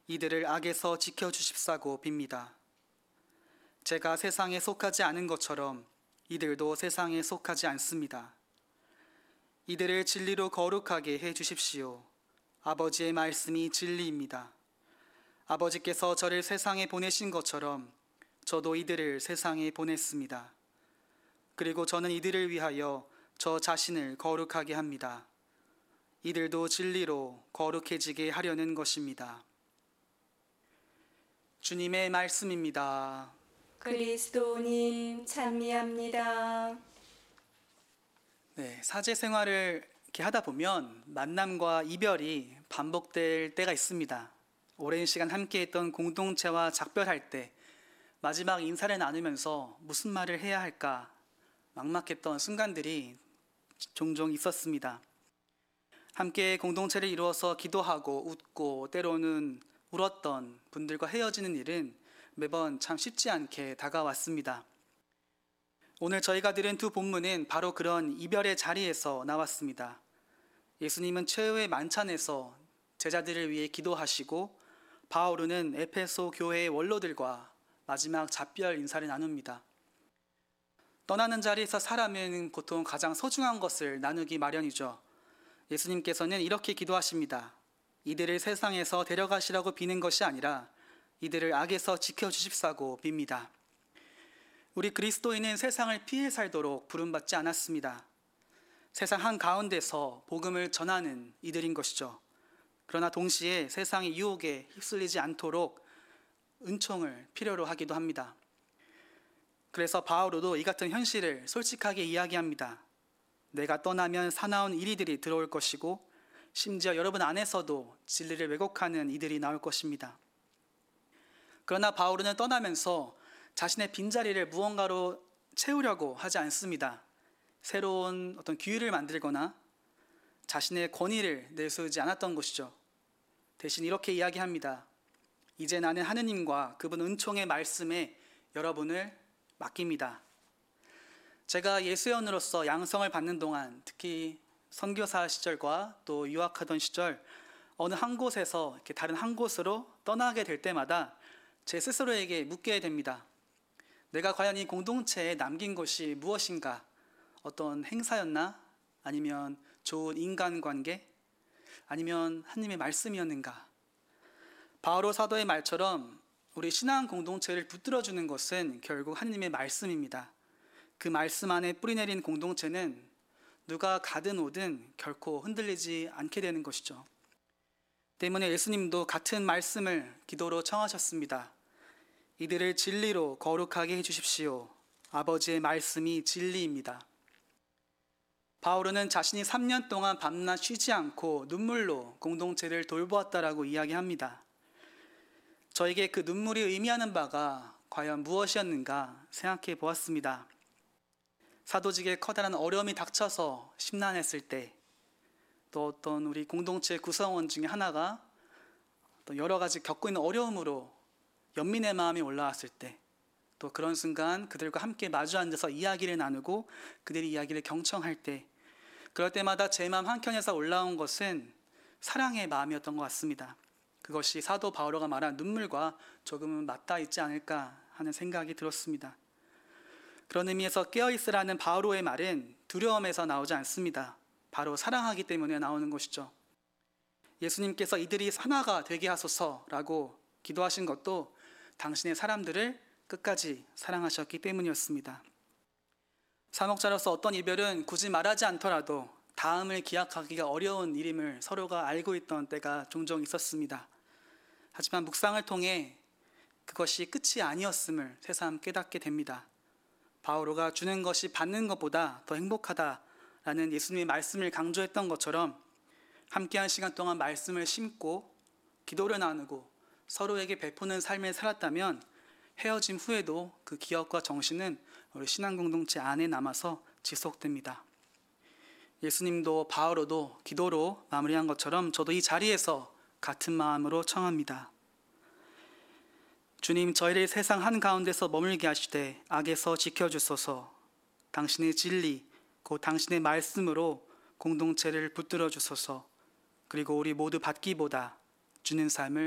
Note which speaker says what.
Speaker 1: 이들을 악에서 지켜주십사고 빕니다. 제가 세상에 속하지 않은 것처럼 이들도 세상에 속하지 않습니다. 이들을 진리로 거룩하게 해 주십시오. 아버지의 말씀이 진리입니다. 아버지께서 저를 세상에 보내신 것처럼 저도 이들을 세상에 보냈습니다. 그리고 저는 이들을 위하여 저 자신을 거룩하게 합니다. 이들도 진리로 거룩해지게 하려는 것입니다. 주님의 말씀입니다.
Speaker 2: 그리스도님 찬미합니다.
Speaker 1: 네, 사제 생활을 이렇게 하다 보면 만남과 이별이 반복될 때가 있습니다. 오랜 시간 함께했던 공동체와 작별할 때 마지막 인사를 나누면서 무슨 말을 해야 할까 막막했던 순간들이 종종 있었습니다. 함께 공동체를 이루어서 기도하고 웃고 때로는 울었던 분들과 헤어지는 일은 매번 참 쉽지 않게 다가왔습니다. 오늘 저희가 들은 두 본문은 바로 그런 이별의 자리에서 나왔습니다. 예수님은 최후의 만찬에서 제자들을 위해 기도하시고 바오르는 에페소 교회의 원로들과 마지막 작별 인사를 나눕니다. 떠나는 자리에서 사람은 보통 가장 소중한 것을 나누기 마련이죠. 예수님께서는 이렇게 기도하십니다. 이들을 세상에서 데려가시라고 비는 것이 아니라 이들을 악에서 지켜주십사고 빕니다. 우리 그리스도인은 세상을 피해 살도록 부름받지 않았습니다. 세상 한가운데서 복음을 전하는 이들인 것이죠. 그러나 동시에 세상의 유혹에 휩쓸리지 않도록 은총을 필요로 하기도 합니다. 그래서 바오로도 이 같은 현실을 솔직하게 이야기합니다. 내가 떠나면 사나운 이리들이 들어올 것이고 심지어 여러분 안에서도 진리를 왜곡하는 이들이 나올 것입니다. 그러나 바오로는 떠나면서 자신의 빈자리를 무언가로 채우려고 하지 않습니다. 새로운 어떤 규율을 만들거나 자신의 권위를 내세우지 않았던 것이죠. 대신 이렇게 이야기합니다. 이제 나는 하느님과 그분 은총의 말씀에 여러분을 맡깁니다. 제가 예수연으로서 양성을 받는 동안 특히 선교사 시절과 또 유학하던 시절 어느 한 곳에서 이렇게 다른 한 곳으로 떠나게 될 때마다 제 스스로에게 묻게 됩니다. 내가 과연 이 공동체에 남긴 것이 무엇인가? 어떤 행사였나? 아니면 좋은 인간관계? 아니면 하나님의 말씀이었는가? 바오로 사도의 말처럼 우리 신앙 공동체를 붙들어주는 것은 결국 하나님의 말씀입니다. 그 말씀 안에 뿌리내린 공동체는 누가 가든 오든 결코 흔들리지 않게 되는 것이죠. 때문에 예수님도 같은 말씀을 기도로 청하셨습니다. 이들을 진리로 거룩하게 해주십시오. 아버지의 말씀이 진리입니다. 바오로는 자신이 3년 동안 밤낮 쉬지 않고 눈물로 공동체를 돌보았다라고 이야기합니다. 저에게 그 눈물이 의미하는 바가 과연 무엇이었는가 생각해 보았습니다. 사도직에 커다란 어려움이 닥쳐서 심란했을 때, 또 어떤 우리 공동체 구성원 중에 하나가 또 여러 가지 겪고 있는 어려움으로 연민의 마음이 올라왔을 때, 또 그런 순간 그들과 함께 마주 앉아서 이야기를 나누고 그들이 이야기를 경청할 때, 그럴 때마다 제 마음 한켠에서 올라온 것은 사랑의 마음이었던 것 같습니다. 그것이 사도 바오로가 말한 눈물과 조금은 맞닿아 있지 않을까 하는 생각이 들었습니다. 그런 의미에서 깨어있으라는 바오로의 말은 두려움에서 나오지 않습니다. 바로 사랑하기 때문에 나오는 것이죠. 예수님께서 이들이 하나가 되게 하소서라고 기도하신 것도 당신의 사람들을 끝까지 사랑하셨기 때문이었습니다. 사목자로서 어떤 이별은 굳이 말하지 않더라도 다음을 기약하기가 어려운 일임을 서로가 알고 있던 때가 종종 있었습니다. 하지만 묵상을 통해 그것이 끝이 아니었음을 새삼 깨닫게 됩니다. 바오로가 주는 것이 받는 것보다 더 행복하다라는 예수님의 말씀을 강조했던 것처럼 함께한 시간 동안 말씀을 심고 기도를 나누고 서로에게 베푸는 삶을 살았다면 헤어짐 후에도 그 기억과 정신은 우리 신앙 공동체 안에 남아서 지속됩니다. 예수님도 바오로도 기도로 마무리한 것처럼 저도 이 자리에서 같은 마음으로 청합니다. 주님, 저희를 세상 한가운데서 머물게 하시되 악에서 지켜주소서. 당신의 진리, 곧 당신의 말씀으로 공동체를 붙들어 주소서. 그리고 우리 모두 받기보다 주는 삶을